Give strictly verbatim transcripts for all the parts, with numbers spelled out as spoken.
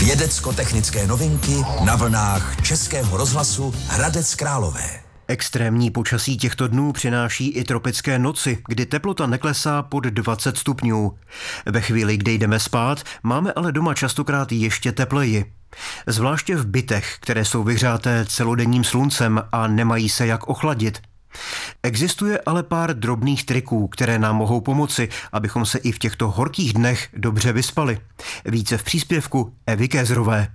Vědecko-technické novinky na vlnách Českého rozhlasu Hradec Králové. Extrémní počasí těchto dnů přináší i tropické noci, kdy teplota neklesá pod dvacet stupňů. Ve chvíli, kdy jdeme spát, máme ale doma častokrát ještě tepleji. Zvláště v bytech, které jsou vyhřáté celodenním sluncem a nemají se jak ochladit. Existuje ale pár drobných triků, které nám mohou pomoci, abychom se i v těchto horkých dnech dobře vyspali. Více v příspěvku Evy Kézrové.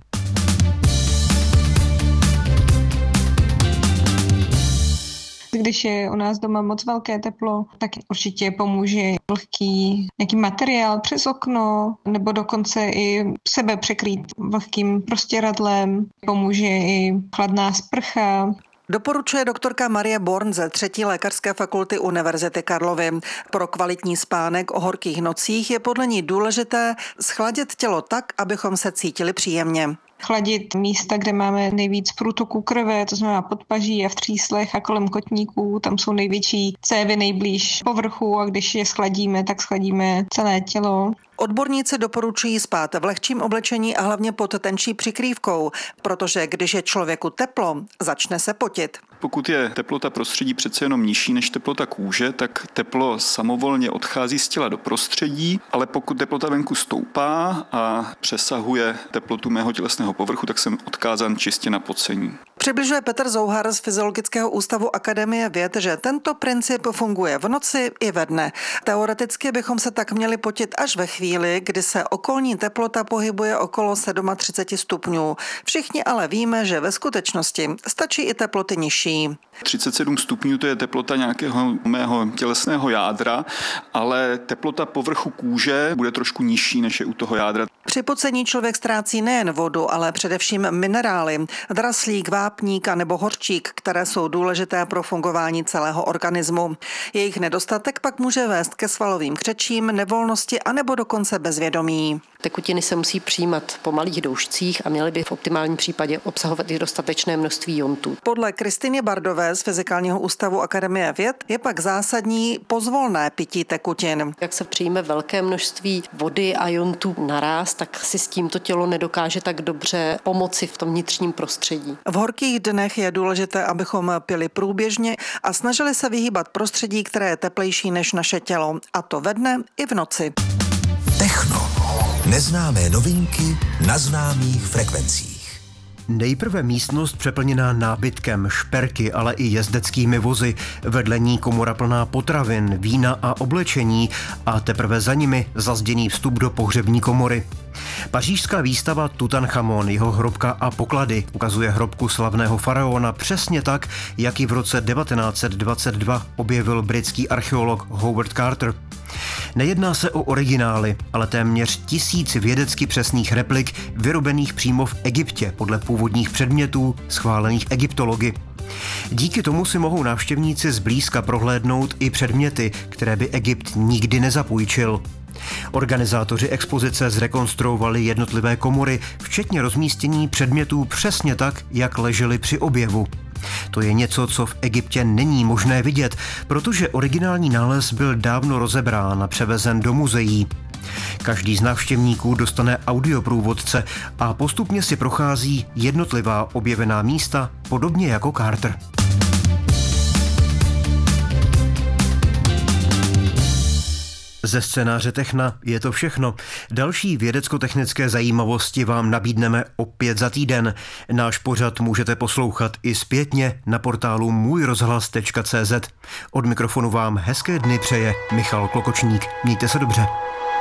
Když je u nás doma moc velké teplo, tak určitě pomůže vlhký nějaký materiál přes okno, nebo dokonce i sebe překrýt vlhkým prostěradlem. Pomůže i chladná sprcha. Doporučuje doktorka Marie Born ze třetí lékařské fakulty Univerzity Karlovy. Pro kvalitní spánek o horkých nocích je podle ní důležité schladit tělo tak, abychom se cítili příjemně. Chladit místa, kde máme nejvíc průtoku krve, to znamená podpaží a v tříslech a kolem kotníků, tam jsou největší cévy nejblíž povrchu a když je schladíme, tak schladíme celé tělo. Odborníci doporučují spát v lehčím oblečení a hlavně pod tenčí přikrývkou, protože když je člověku teplo, začne se potit. Pokud je teplota prostředí přece jenom nižší než teplota kůže, tak teplo samovolně odchází z těla do prostředí, ale pokud teplota venku stoupá a přesahuje teplotu mého tělesného povrchu, tak jsem odkázán čistě na pocení. Přibližuje Petr Zouhar z Fyziologického ústavu Akademie věd, že tento princip funguje v noci i ve dne. Teoreticky bychom se tak měli potit až ve chvíli, kdy se okolní teplota pohybuje okolo třicet sedm stupňů. Všichni ale víme, že ve skutečnosti stačí i teploty nižší. třicet sedm stupňů to je teplota nějakého mého tělesného jádra, ale teplota povrchu kůže bude trošku nižší, než je u toho jádra. Při pocení člověk ztrácí nejen vodu, ale především minerály, draslík, vápník a nebo hořčík, které jsou důležité pro fungování celého organismu. Jejich nedostatek pak může vést ke svalovým křečím, nevolnosti a nebo dokonce bezvědomí. Tekutiny se musí přijímat po malých doušcích a měly by v optimálním případě obsahovat i dostatečné množství jontů. Podle Kristýny Bardové z Fyzikálního ústavu Akademie věd je pak zásadní pozvolné pití tekutin. Jak se přijme velké množství vody a jontů naráz, tak si s tímto tělo nedokáže tak dobře pomoci v tom vnitřním prostředí. V horkých dnech je důležité, abychom pili průběžně a snažili se vyhýbat prostředí, které je teplejší než naše tělo, a to ve dne i v noci. Techno. Neznámé novinky na známých frekvencích. Nejprve místnost přeplněná nábytkem, šperky, ale i jezdeckými vozy, vedle ní komora plná potravin, vína a oblečení a teprve za nimi zazděný vstup do pohřební komory. Pařížská výstava Tutanchamon, jeho hrobka a poklady ukazuje hrobku slavného faraona přesně tak, jak ji v roce devatenáct set dvacet dva objevil britský archeolog Howard Carter. Nejedná se o originály, ale téměř tisíc vědecky přesných replik vyrobených přímo v Egyptě podle původních předmětů schválených egyptology. Díky tomu si mohou návštěvníci zblízka prohlédnout i předměty, které by Egypt nikdy nezapůjčil. Organizátoři expozice zrekonstruovali jednotlivé komory, včetně rozmístění předmětů přesně tak, jak ležely při objevu. To je něco, co v Egyptě není možné vidět, protože originální nález byl dávno rozebrán a převezen do muzeí. Každý z návštěvníků dostane audioprůvodce a postupně si prochází jednotlivá objevená místa, podobně jako Carter. Ze scénáře Techna je to všechno. Další vědecko-technické zajímavosti vám nabídneme opět za týden. Náš pořad můžete poslouchat i zpětně na portálu můj rozhlas tečka cé zet. Od mikrofonu vám hezké dny přeje Michal Klokočník. Mějte se dobře.